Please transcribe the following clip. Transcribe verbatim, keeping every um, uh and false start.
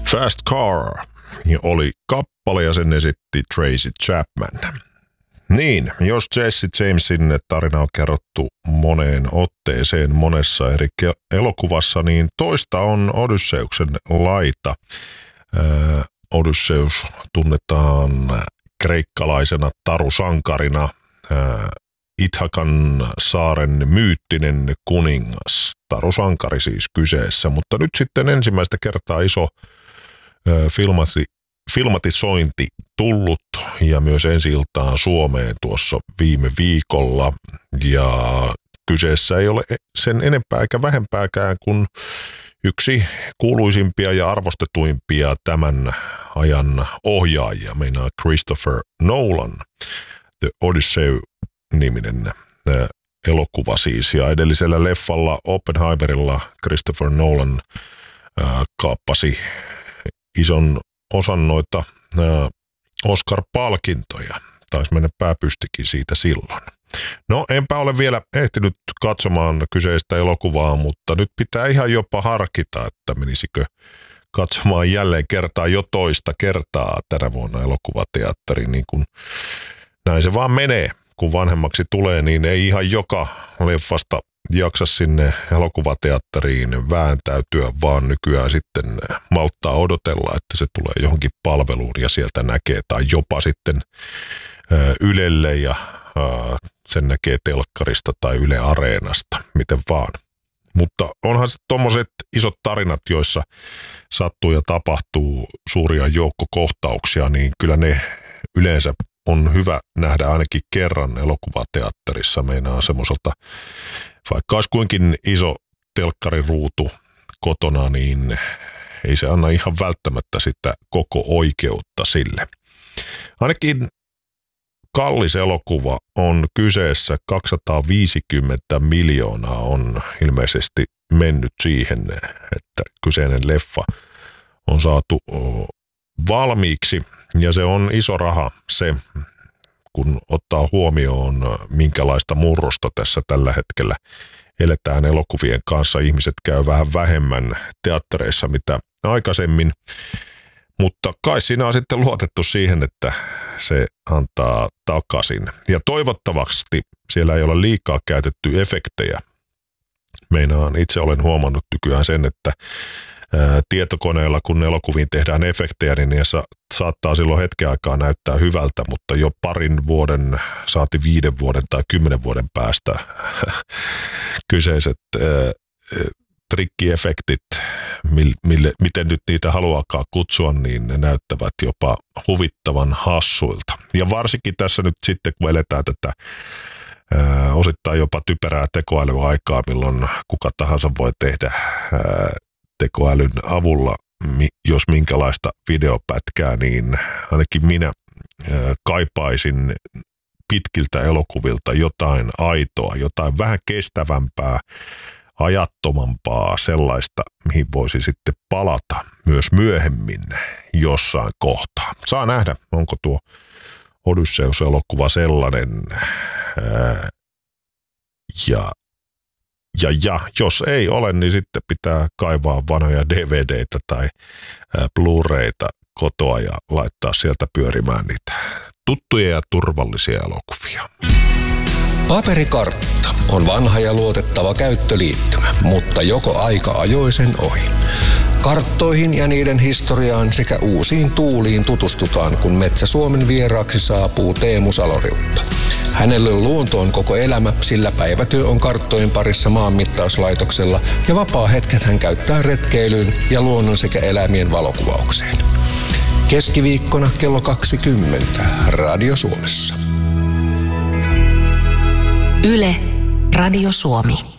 Fast Car oli kappale ja sen esitti Tracy Chapman. Niin, jos Jesse Jamesin tarina on kerrottu moneen otteeseen monessa eri elokuvassa, niin toista on Odysseuksen laita. Äh, Odysseus tunnetaan kreikkalaisena tarusankarina, äh, Ithakan saaren myyttinen kuningas. Tarusankari siis kyseessä, mutta nyt sitten ensimmäistä kertaa iso äh, filmati, filmatisointi tullut ja myös ensi-iltaan Suomeen tuossa viime viikolla. Ja kyseessä ei ole sen enempää eikä vähempääkään kuin yksi kuuluisimpia ja arvostetuimpia tämän ajan ohjaajia, meinaa Christopher Nolan, The Odyssey-niminen äh, elokuva siis. Ja edellisellä leffalla Oppenheimerilla Christopher Nolan äh, kaappasi ison osan noita äh, Oscar-palkintoja. Taisi mennä pääpystikin siitä silloin. No, enpä ole vielä ehtinyt katsomaan kyseistä elokuvaa, mutta nyt pitää ihan jopa harkita, että menisikö katsomaan jälleen kertaa jo toista kertaa tänä vuonna elokuvateatteriin. Niin kun näin se vaan menee, kun vanhemmaksi tulee, niin ei ihan joka leffasta jaksa sinne elokuvateatteriin vääntäytyä, vaan nykyään sitten malttaa odotella, että se tulee johonkin palveluun ja sieltä näkee, tai jopa sitten Ylelle ja sen näkee telkkarista tai Yle Areenasta, miten vaan. Mutta onhan se tommoset isot tarinat, joissa sattuu ja tapahtuu suuria joukkokohtauksia, niin kyllä ne yleensä on hyvä nähdä ainakin kerran elokuvateatterissa. Meinaa semmoiselta, vaikka olisi kuinkin iso telkkariruutu kotona, niin ei se anna ihan välttämättä sitä koko oikeutta sille. Ainakin kallis elokuva on kyseessä, kaksisataaviisikymmentä miljoonaa on ilmeisesti mennyt siihen, että kyseinen leffa on saatu valmiiksi. Ja se on iso raha se, kun ottaa huomioon, minkälaista murrosta tässä tällä hetkellä eletään elokuvien kanssa. Ihmiset käy vähän vähemmän teattereissa mitä aikaisemmin. Mutta kai siinä on sitten luotettu siihen, että se antaa takaisin. Ja toivottavasti siellä ei ole liikaa käytetty efektejä. Meinaan, itse olen huomannut nykyään sen, että ää, tietokoneella kun elokuviin tehdään efektejä, niin niissä saattaa silloin hetken aikaa näyttää hyvältä, mutta jo parin vuoden, saati viiden vuoden tai kymmenen vuoden päästä kyseiset ää, trikkiefektit, mille, miten nyt niitä haluaakaan kutsua, niin ne näyttävät jopa huvittavan hassuilta. Ja varsinkin tässä nyt sitten, kun eletään tätä ää, osittain jopa typerää tekoälyaikaa, milloin kuka tahansa voi tehdä ää, tekoälyn avulla, mi, jos minkälaista videopätkää, niin ainakin minä ää, kaipaisin pitkiltä elokuvilta jotain aitoa, jotain vähän kestävämpää, ajattomampaa, sellaista, mihin voisi sitten palata myös myöhemmin jossain kohtaa. Saa nähdä, onko tuo Odysseus-elokuva sellainen. Ää, ja, ja, ja jos ei ole, niin sitten pitää kaivaa vanhoja D V D:tä tai ää, Blu-rayta kotoa ja laittaa sieltä pyörimään niitä tuttuja ja turvallisia elokuvia. Paperikartta on vanha ja luotettava käyttöliittymä, mutta joko aika ajoi sen ohi. Karttoihin ja niiden historiaan sekä uusiin tuuliin tutustutaan, kun Metsä Suomen vieraaksi saapuu Teemu Saloriutta. Hänelle luonto on koko elämä, sillä päivätyö on karttojen parissa maanmittauslaitoksella ja vapaa-hetket hän käyttää retkeilyyn ja luonnon sekä eläimien valokuvaukseen. Keskiviikkona kello kaksikymmentä Radio Suomessa. Yle, Radio Suomi.